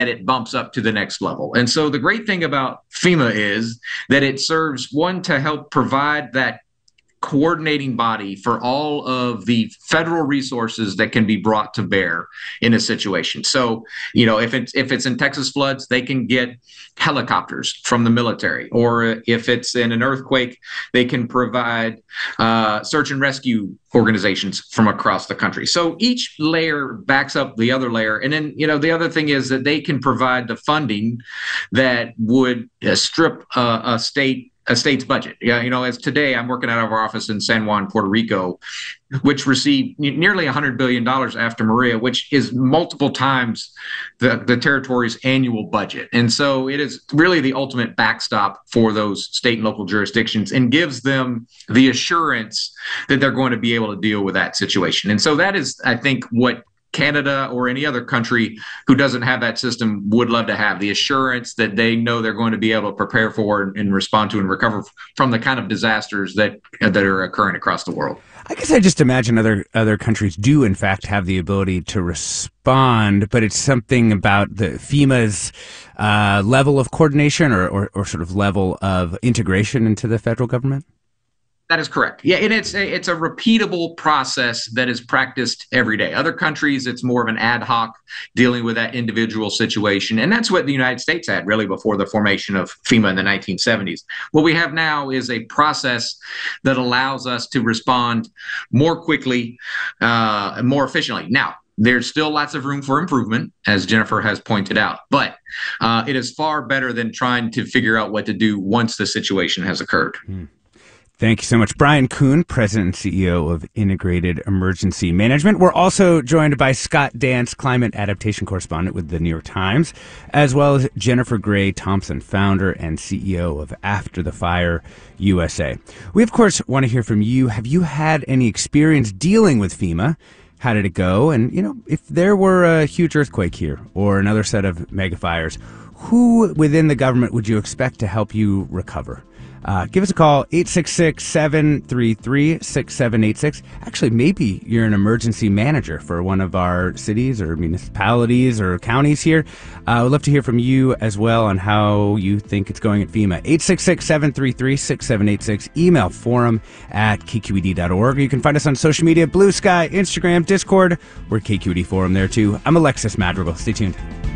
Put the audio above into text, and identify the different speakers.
Speaker 1: it bumps up to the next level. And so the great thing about FEMA is that it serves one to help provide that coordinating body for all of the federal resources that can be brought to bear in a situation. So, if it's in Texas floods, they can get helicopters from the military, or if it's in an earthquake, they can provide search and rescue organizations from across the country. So each layer backs up the other layer. And then, the other thing is that they can provide the funding that would strip a state's budget. As today I'm working out of our office in San Juan, Puerto Rico, which received nearly $100 billion after Maria, which is multiple times the territory's annual budget. And so it is really the ultimate backstop for those state and local jurisdictions and gives them the assurance that they're going to be able to deal with that situation. And so that is, I think, what Canada or any other country who doesn't have that system would love to have, the assurance that they know they're going to be able to prepare for and respond to and recover from the kind of disasters that are occurring across the world.
Speaker 2: I guess I just imagine other countries do in fact have the ability to respond, but it's something about the FEMA's level of coordination or sort of level of integration into the federal government.
Speaker 1: That is correct. Yeah, and it's a repeatable process that is practiced every day. Other countries, it's more of an ad hoc dealing with that individual situation. And that's what the United States had really before the formation of FEMA in the 1970s. What we have now is a process that allows us to respond more quickly and more efficiently. Now, there's still lots of room for improvement, as Jennifer has pointed out, but it is far better than trying to figure out what to do once the situation has occurred.
Speaker 2: Thank you so much. Brian Kuhn, President and CEO of Integrated Emergency Management. We're also joined by Scott Dance, climate adaptation correspondent with the New York Times, as well as Jennifer Gray Thompson, founder and CEO of After the Fire USA. We, of course, want to hear from you. Have you had any experience dealing with FEMA? How did it go? And, if there were a huge earthquake here or another set of megafires, who within the government would you expect to help you recover? Give us a call, 866-733-6786. Actually, maybe you're an emergency manager for one of our cities or municipalities or counties here. I would love to hear from you as well on how you think it's going at FEMA. 866-733-6786. Email forum@kqed.org. You can find us on social media, Blue Sky, Instagram, Discord. We're KQED Forum there too. I'm Alexis Madrigal. Stay tuned.